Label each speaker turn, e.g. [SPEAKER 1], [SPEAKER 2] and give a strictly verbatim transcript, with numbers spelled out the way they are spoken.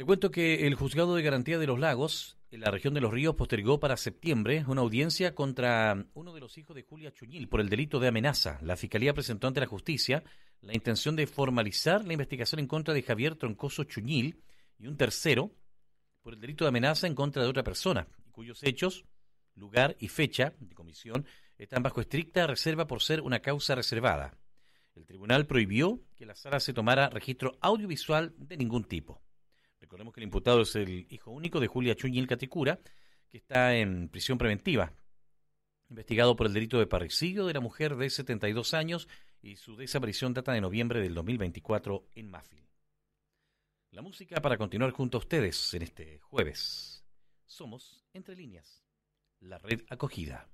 [SPEAKER 1] Le cuento que el Juzgado de Garantía de los Lagos, en la región de Los Ríos, postergó para septiembre una audiencia contra uno de los hijos de Julia Chuñil por el delito de amenaza. La Fiscalía presentó ante la justicia la intención de formalizar la investigación en contra de Javier Troncoso Chuñil y un tercero por el delito de amenaza en contra de otra persona, cuyos hechos, lugar y fecha de comisión están bajo estricta reserva por ser una causa reservada. El tribunal prohibió que la sala se tomara registro audiovisual de ningún tipo. Recordemos que el imputado es el hijo único de Julia Chuñil Caticura, que está en prisión preventiva, investigado por el delito de parricidio de la mujer de setenta y dos años, y su desaparición data de noviembre del dos mil veinticuatro en Mafil. La música para continuar junto a ustedes en este jueves. Somos Entre Líneas, la red acogida.